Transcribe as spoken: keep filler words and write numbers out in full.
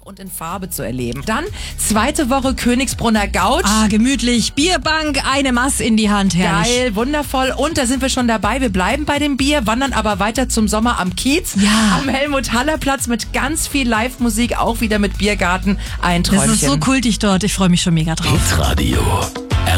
und in Farbe zu erleben. Dann zweite Woche Königsbrunner Gauch. Ah, gemütlich. Bierbank, eine Maß in die Hand. Herrlich. Geil, wundervoll. Und da sind wir schon dabei. Wir bleiben bei dem Bier, wandern aber weiter zum Sommer am Kiez. Ja. Am Helmut-Haller-Platz mit ganz viel Live-Musik, auch wieder mit Biergarten. Ein Träumchen. Das ist so kultig dort. Ich freue mich schon mega drauf. Hitradio